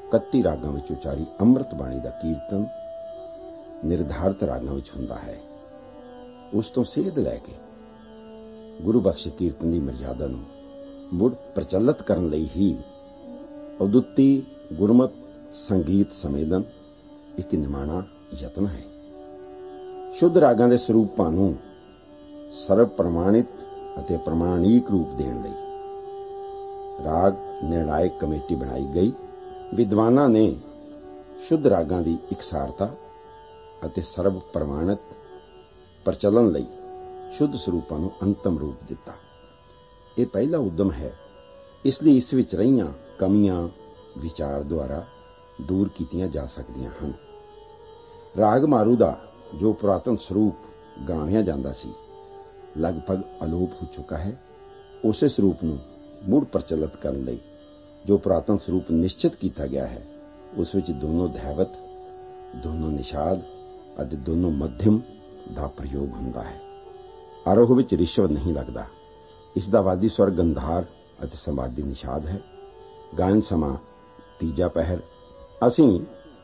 31 ਰਾਗਾਂ ਵਿੱਚ ਉਚਾਰੀ ਅੰਮ੍ਰਿਤ ਬਾਣੀ ਦਾ ਕੀਰਤਨ ਨਿਰਧਾਰਤ ਰਾਗਾਂ ਵਿੱਚ ਹੁੰਦਾ ਹੈ। ਉਸ ਤੋਂ ਸੇਧ ਲੈ ਕੇ ਗੁਰੂ ਬਖਸ਼ ਕੀਰਤਨ ਦੀ ਮਰਿਆਦਾ ਨੂੰ ਮੁੜ ਪ੍ਰਚਲਿਤ ਕਰਨ ਲਈ ਹੀ ਉਦੁੱਤੀ ਗੁਰਮਤ ਸੰਗੀਤ ਸੰਵੇਦਨ ਇੱਕ ਨਿਮਾਣਾ ਯਤਨ ਹੈ। ਸ਼ੁੱਧ ਰਾਗਾਂ ਦੇ ਸਰੂਪਾਂ ਨੂੰ ਸਰਵ ਪ੍ਰਮਾਣਿਤ ਅਤੇ ਪ੍ਰਮਾਣਿਕ ਰੂਪ ਦੇਣ ਲਈ ਰਾਗ ਨਿਰਣਾਇਕ ਕਮੇਟੀ ਬਣਾਈ ਗਈ। ਵਿਦਵਾਨਾਂ ਨੇ ਸ਼ੁੱਧ ਰਾਗਾਂ ਦੀ ਇਕਸਾਰਤਾ ਅਤੇ ਸਰਵ ਪ੍ਰਮਾਣਿਤ ਪ੍ਰਚਲਨ ਲਈ ਸ਼ੁੱਧ ਸਰੂਪਾਂ ਨੂੰ ਅੰਤਮ ਰੂਪ ਦਿੱਤਾ। ਇਹ ਪਹਿਲਾ ਉਦਮ ਹੈ, ਇਸ ਲਈ ਇਸ ਵਿੱਚ ਰਹੀਆਂ ਕਮੀਆਂ ਵਿਚਾਰ ਦੁਆਰਾ ਦੂਰ ਕੀਤੀਆਂ ਜਾ ਸਕਦੀਆਂ ਹਨ। ਰਾਗ ਮਾਰੂ ਦਾ ਜੋ ਪੁਰਾਤਨ ਸਰੂਪ ਗਾਣਿਆ ਜਾਂਦਾ ਸੀ ਲਗਭਗ ਅਲੋਪ ਹੋ ਚੁੱਕਾ ਹੈ। ਉਸੇ ਸਰੂਪ ਨੂੰ ਮੁੜ ਪ੍ਰਚਲਿਤ ਕਰਨ ਲਈ ਜੋ ਪੁਰਾਤਨ ਸਰੂਪ ਨਿਸ਼ਚਿਤ ਕੀਤਾ ਗਿਆ ਹੈ ਉਸ ਵਿੱਚ ਦੋਨੋਂ ਧੈਵਤ, ਦੋਨੋਂ ਨਿਸ਼ਾਦ ਅਤੇ ਦੋਨੋਂ ਮੱਧਮ ਦਾ ਪ੍ਰਯੋਗ ਹੁੰਦਾ ਹੈ। ਆਰੋਹ ਵਿੱਚ ਰਿਸ਼ਵ ਨਹੀਂ ਲੱਗਦਾ। ਇਸ ਦਾ ਵਾਦੀ ਸਵਰ ਗੰਧਾਰ ਅਤੇ ਸਮਾਧੀ ਨਿਸ਼ਾਦ ਹੈ। ਗਾਇਨ ਸਮਾਂ ਤੀਜਾ ਪਹਿਰ। ਅਸੀਂ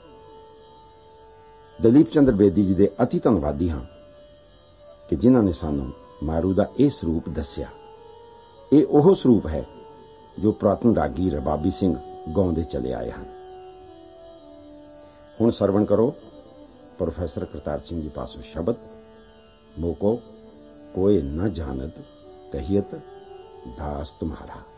ਦਲੀਪ ਚੰਦਰ ਬੇਦੀ ਜੀ ਦੇ ਅਤੀ ਧੰਨਵਾਦੀ ਹਾਂ ਕਿ ਜਿਨ੍ਹਾਂ ਨੇ ਸਾਨੂੰ ਮਾਰੂ ਦਾ ਇਹ ਸਰੂਪ ਦੱਸਿਆ। ਇਹ ਉਹ ਸਰੂਪ ਹੈ ਜੋ ਪੁਰਾਤਨ ਰਾਗੀ ਰਬਾਬੀ ਸਿੰਘ ਗਾਉਂਦੇ ਚਲੇ ਆਏ ਹਨ। ਹੁਣ ਸਰਵਣ ਕਰੋ ਪ੍ਰੋਫੈਸਰ ਕਰਤਾਰ ਸਿੰਘ ਜੀ ਪਾਸੋਂ ਸ਼ਬਦ। ਮੋਕੋ ਕੋਏ न जानत कहियत दास तुम्हारा।